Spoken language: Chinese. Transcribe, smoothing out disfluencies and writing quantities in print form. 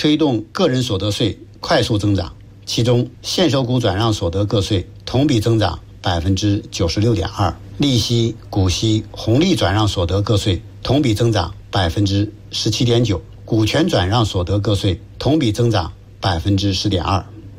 推动个人所得税快速增长，其中现收股转让所得个税同比增长96.2%，利息、股息、红利转让所得个税同比增长17.9%，股权转让所得个税同比增长10.2%。